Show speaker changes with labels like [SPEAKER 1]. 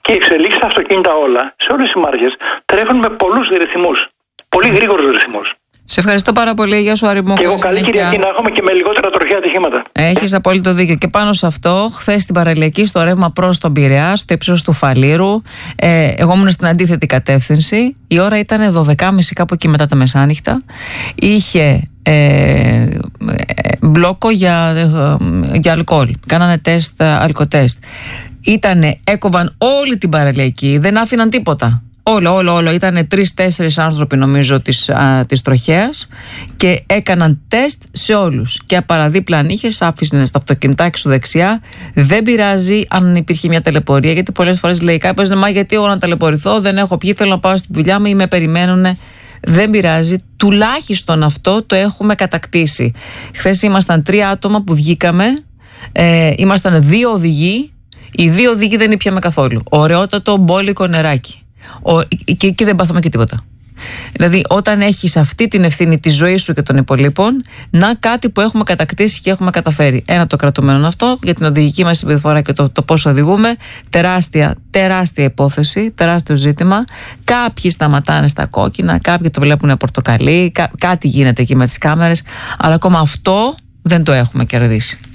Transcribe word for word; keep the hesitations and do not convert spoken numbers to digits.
[SPEAKER 1] Και οι εξελίξεις στα αυτοκίνητα όλα, σε όλες τις μάρκες, τρέχουν με πολλούς ρυθμούς. Πολύ γρήγορους ρυθμούς.
[SPEAKER 2] Σε ευχαριστώ πάρα πολύ. Γεια σου, Άρη μου.
[SPEAKER 1] Και εγώ καλή Κυριακή να έχουμε και με λιγότερα τροχαία ατυχήματα.
[SPEAKER 2] Έχεις απόλυτο δίκιο. Και πάνω σε αυτό, χθες στην παραλιακή, στο ρεύμα προς τον Πειραιά, στο ύψος του Φαλήρου, ε, εγώ ήμουν στην αντίθετη κατεύθυνση. Η ώρα ήταν δώδεκα και μισή, κάπου εκεί μετά τα μεσάνυχτα. Είχε ε, μπλόκο για, ε, για αλκοόλ. Κάνανε τεστ, αλκοτεστ. Ήτανε, έκοβαν όλη την παραλιακή, δεν άφηναν τίποτα. Όλο, όλο, όλο. Ήτανε τρεις-τέσσερις άνθρωποι, νομίζω, της, α, της τροχέας και έκαναν τεστ σε όλους. Και παραδίπλα αν είχες, άφησαν στα αυτοκινητάκι σου δεξιά. Δεν πειράζει αν υπήρχε μια ταλαιπωρία, γιατί πολλές φορές λέει κάποιος, μα γιατί εγώ να ταλαιπωρηθώ, δεν έχω πιει, θέλω να πάω στη δουλειά μου ή με περιμένουνε. Δεν πειράζει, τουλάχιστον αυτό το έχουμε κατακτήσει. Χθες ήμασταν τρία άτομα που βγήκαμε, ε, ήμασταν δύο οδηγοί. Οι δύο οδηγοί δεν ήπιαμε καθόλου. Ωραιότατο μπόλικο νεράκι. Ο, και εκεί δεν πάθαμε και τίποτα. Δηλαδή, όταν έχεις αυτή την ευθύνη της ζωής σου και των υπολείπων, να κάτι που έχουμε κατακτήσει και έχουμε καταφέρει. Ένα το κρατουμένο αυτό, για την οδηγική μας συμπεριφορά και το, το πώς οδηγούμε. Τεράστια, τεράστια υπόθεση, τεράστιο ζήτημα. Κάποιοι σταματάνε στα κόκκινα, κάποιοι το βλέπουν πορτοκαλί, κά, κάτι γίνεται εκεί με τις κάμερες, αλλά ακόμα αυτό δεν το έχουμε κερδίσει.